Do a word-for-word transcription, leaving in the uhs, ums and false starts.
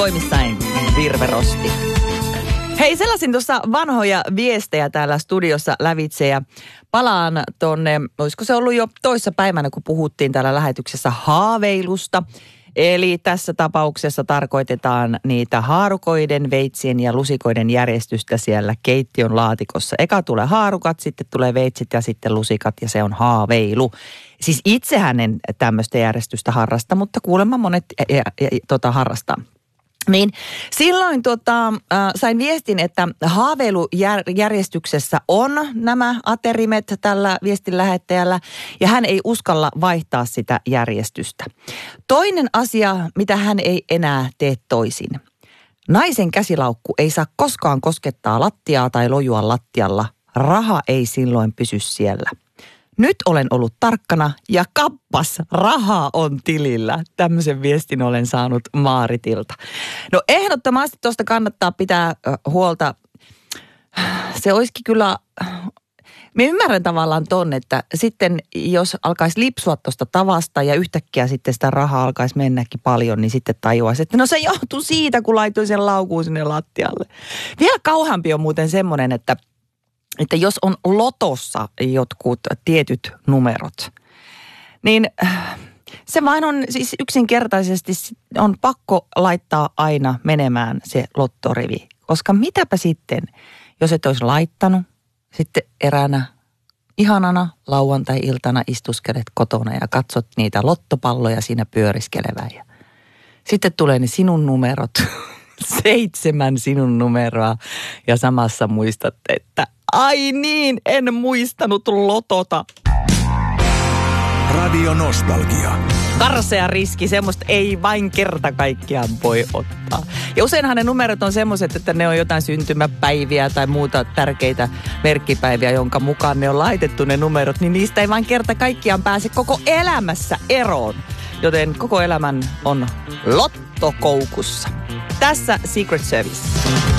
Toimissain virverosti. Hei, sellaisin tuossa vanhoja viestejä täällä studiossa lävitse ja palaan tonne, olisiko se ollut jo toissa päivänä, kun puhuttiin täällä lähetyksessä haaveilusta. Eli tässä tapauksessa tarkoitetaan niitä haarukoiden, veitsien ja lusikoiden järjestystä siellä keittiön laatikossa. Eka tulee haarukat, sitten tulee veitsit ja sitten lusikat ja se on haaveilu. Siis itsehän en tämmöistä järjestystä harrasta, mutta kuulemma monet ja, ja, ja, tota, harrastaa. Niin silloin tota, äh, sain viestin, että haaveilujärjestyksessä on nämä aterimet tällä viestin lähettäjällä ja hän ei uskalla vaihtaa sitä järjestystä. Toinen asia, mitä hän ei enää tee toisin. Naisen käsilaukku ei saa koskaan koskettaa lattiaa tai lojua lattialla. Raha ei silloin pysy siellä. Nyt olen ollut tarkkana ja kappas, rahaa on tilillä. Tämmöisen viestin olen saanut Maaritilta. No ehdottomasti tuosta kannattaa pitää huolta. Se olisikin kyllä, minä ymmärrän tavallaan ton, että sitten jos alkaisi lipsua tuosta tavasta ja yhtäkkiä sitten sitä rahaa alkaisi mennäkin paljon, niin sitten tajuaisi, että no se johtuu siitä, kun laitoin sen laukuun sinne lattialle. Vielä kauheampi on muuten semmoinen, että että jos on lotossa jotkut tietyt numerot, niin se vain on siis yksinkertaisesti on pakko laittaa aina menemään se lottorivi. Koska mitäpä sitten, jos et olisi laittanut, sitten eräänä ihanana lauantai-iltana istuskelet kotona ja katsot niitä lottopalloja siinä pyöriskelevän. Ja sitten tulee ne sinun numerot, seitsemän sinun numeroa ja samassa muistat, että ai niin, en muistanut lotota. Radio Nostalgia. Karsea riski, semmoista ei vain kerta kaikkiaan voi ottaa. Ja useinhan ne numerot on semmoiset, että ne on jotain syntymäpäiviä tai muuta tärkeitä merkkipäiviä, jonka mukaan ne on laitettu ne numerot, niin niistä ei vain kerta kaikkiaan pääse koko elämässä eroon. Joten koko elämän on lottokoukussa. Tässä Secret Service.